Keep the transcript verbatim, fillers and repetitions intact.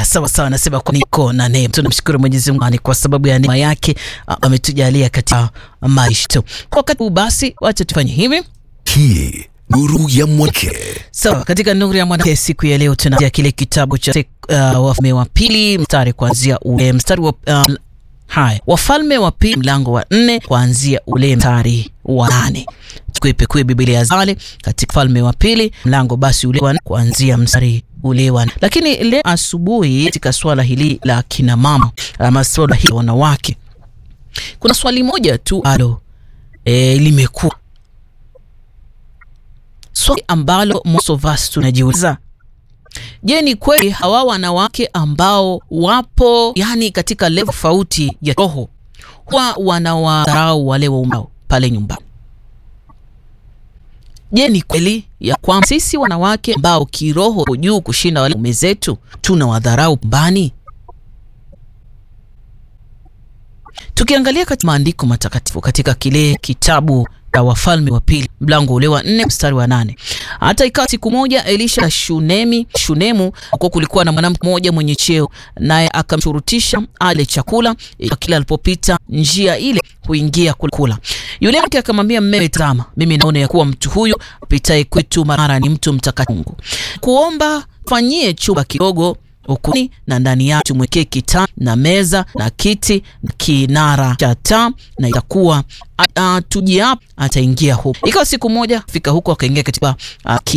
sawa sawa, nasema kwa niko na neema. Tunamshukuru Mwenyezi Mungu kwa sababu ya neema yake ametujalia katika maisha. Kwa wakati huu basi wacha tufanye hivi. Hii nuru ya mwanamke. Sawa, katika nuru ya mwanamke siku ya leo tunaanzia kile kitabu cha uh, Wafalme wa pili mstari kuanzia ule mstari wa uh, Hai, Wafalme wa pili mlango wa nne kuanzia ule mstari wa nane. Tukipekue Biblia zale katika Wafalme wa pili mlango basi ule wa kuanzia mstari ule wa. Lakini leo asubuhi katika swala hili la kina mama ama swala hili wanawake, kuna swali moja tu alo e, limekuwa swali ambalo most of us tunajiuliza. Je, ni kweli hawa wanawake ambao wapo yani katika level tofauti ya roho huwa wanawadharau wale waumao pale nyumbani? Je, ni kweli ya kwamba sisi wanawake ambao kiroho juu kushinda wale mume zetu tunawadharau nyumbani? Tukiangalia katika maandiko matakatifu katika kile kitabu cha Wafalme wa pili mlango ule wa nne mstari wa nane. Hata ikawa siku moja Elisha na Shunemi Shunemu, huko kulikuwa na mwanamke mmoja mwenye cheo, naye akamshurutisha ale chakula kila alipopita njia ile kuingia kula. Yule mke akamwambia mumewe, tazama, mimi naona ya kuwa mtu huyu apitaye kwetu mara ni mtu mtakatifu. Kuomba fanyie chumba kidogo ukuni na ndani yake tumwekee kitanda na meza na kiti na kinara cha taa, na itakuwa tujia ataingia huko. Ikawa siku moja fika huko akaingia katika uh,